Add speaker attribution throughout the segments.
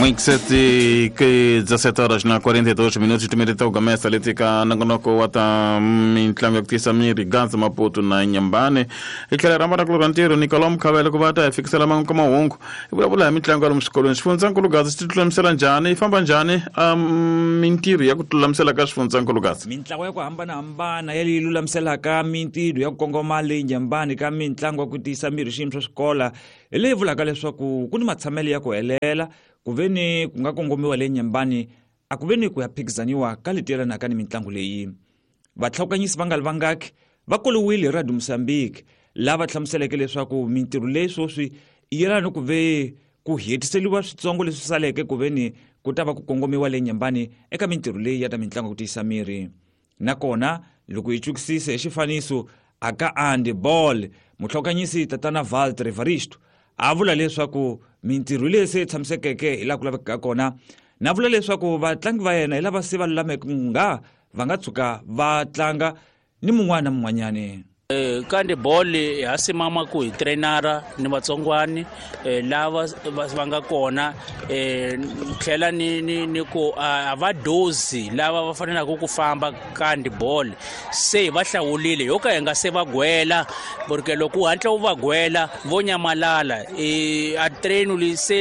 Speaker 1: Muito 17 horas na 42 minutos tumerita ugamesa letika nangonoko wata mitlango kutisa miri ganza Maputo na Nyambane ikala ramara kulorantero Nicolom Kavela kuvata fikisela mangu kama wongo ibula mitlango ya mshikolo shifunza nkulugazi situla msela njane ifamba njane mintiri ya kutula msela ka shifunza nkulugazi
Speaker 2: mitlango ya kuhambana yalilula msela ka mintiri ya kukongoma le Nyambane ka mitlango ya kutisa miri shimsho shikola elevula leswaku kuni matsameli ya kuhelela kuveni kunga kongomiwa le Nyambane akuveni ku yaphikizaniwa ka letela na kani mitlangu leyi vatlhokanyisi vangaki vakoliwile Radio Mozambique lava hlamuseleke leswaku mintirho leyi swoswi yelana ku ve ku hetiseliwa switsongo leswi saleke kuveni ku ta va ku kongomiwa le Nyambane eka mintirho leyi ya ta mitlangu ku tiyisa miri nakona loko yi tshukisise hi xifaniso aka Andy Ball mutlhokanyisi Tatana Walter Evaristo a vula leswaku mintirho leyi se tshamisekeke hi la ku laveka kona na vula leswaku vatlangi va yena hi lava se va lulameke nga va nga tshuka va tlanga ni mun'wana na mun'wanyani
Speaker 3: Kandi ball hasimama ku hi trainera ni vatsongwani lava va nga kona tlhela ni ku avadozi lava va fanelaka ku famba kandi ball se va hlawulile yo ka hi nga se va gwela porque loko hantla u va gwela vo nyamalala a train li se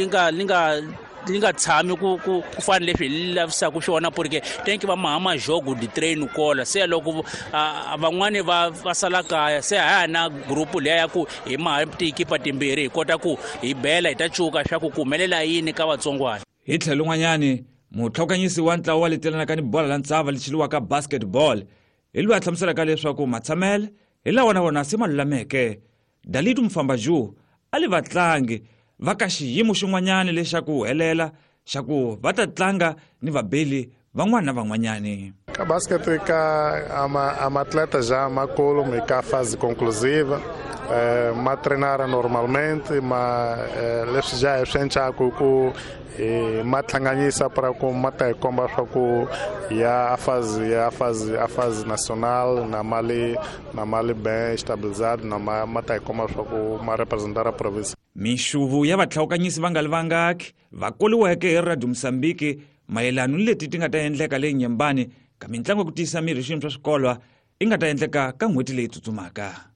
Speaker 3: linga tshami ku fana leswi lavisaka xona porque tenki va mahama jogo di train kola se loko van'wani va sala kaya se na group leya ya ku hi tikipa timbirhi hi kota ku hi bela hi ta chuka swa ku kumelela yini ka vatsongwana
Speaker 2: hi tlhelo n'wanyani mutlhokanyisi wa ntlawa wa letelana ka ni bola la ntsava lichiliwa ka basketball hi lwi a hlamuselaka leswaku matsamele hi lawa na wona se ma lulameke Dalitu Mfambaju ali vatlangi va ka xiyimo xin'wanyani lexaku helela xaku va ta tlanga ni vabeli van'wana na van'wanyani
Speaker 4: ka basket ka atleta já makolo me ka fase conclusiva ma treinara normalmente ma leswi já é shenchaku ku matlanganyisa para ku mata komba swa ku ya a fase nacional na mali bem estabilizado na mata komba swa ku ma representar a província
Speaker 2: mixuvu ya vatlhokanyisi vangaki vakoliweke hi Radio Mozambique mayelano leti ti nga ta endleka le Nyambane ka mitlangu ku tiyisa miri xiyimo swa swikolwa i nga ta endleka ka n'hweti leyi tsutsumaka